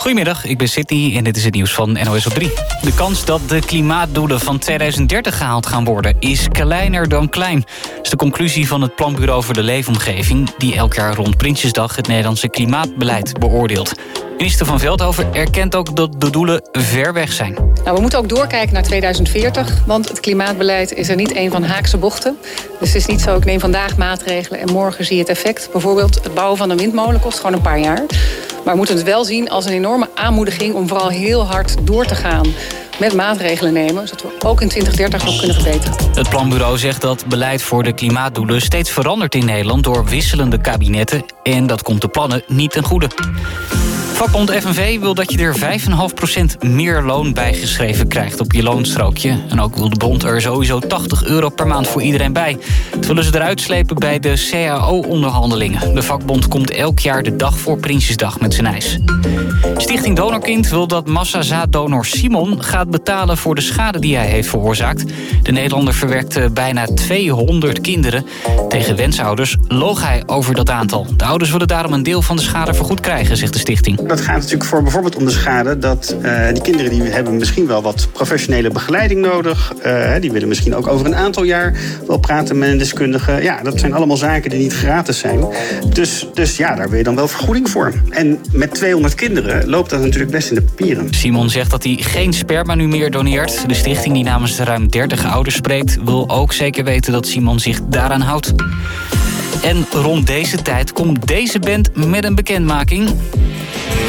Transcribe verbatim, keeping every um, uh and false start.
Goedemiddag, ik ben Sydney en dit is het nieuws van N O S op drie. De kans dat de klimaatdoelen van tweeduizend dertig gehaald gaan worden is kleiner dan klein. Dat is de conclusie van het Planbureau voor de Leefomgeving, die elk jaar rond Prinsjesdag het Nederlandse klimaatbeleid beoordeelt. Minister Van Veldhoven erkent ook dat de doelen ver weg zijn. Nou, we moeten ook doorkijken naar tweeduizend veertig, want het klimaatbeleid is er niet één van haakse bochten. Dus het is niet zo, ik neem vandaag maatregelen en morgen zie je het effect. Bijvoorbeeld het bouwen van een windmolen kost gewoon een paar jaar. Maar we moeten het wel zien als een enorme aanmoediging om vooral heel hard door te gaan met maatregelen nemen, zodat we ook in twintig dertig nog kunnen verbeteren. Het planbureau zegt dat beleid voor de klimaatdoelen steeds verandert in Nederland door wisselende kabinetten en dat komt de plannen niet ten goede. Vakbond F N V wil dat je er vijf komma vijf procent meer loon bijgeschreven krijgt op je loonstrookje. En ook wil de bond er sowieso tachtig euro per maand voor iedereen bij. Dat willen ze eruit slepen bij de C A O-onderhandelingen. De vakbond komt elk jaar de dag voor Prinsjesdag met zijn eis. Stichting Donorkind wil dat massazaaddonor Simon gaat betalen voor de schade die hij heeft veroorzaakt. De Nederlander verwerkte bijna tweehonderd kinderen. Tegen wensouders loog hij over dat aantal. De ouders willen daarom een deel van de schade vergoed krijgen, zegt de stichting. Dat gaat natuurlijk voor bijvoorbeeld om de schade dat uh, die kinderen die hebben misschien wel wat professionele begeleiding nodig. Uh, die willen misschien ook over een aantal jaar wel praten met een deskundige. Ja, dat zijn allemaal zaken die niet gratis zijn. Dus, dus ja, daar wil je dan wel vergoeding voor. En met tweehonderd kinderen loopt dat natuurlijk best in de papieren. Simon zegt dat hij geen sperma nu meer doneert. De stichting die namens de ruim dertig ouders spreekt wil ook zeker weten dat Simon zich daaraan houdt. En rond deze tijd komt deze band met een bekendmaking.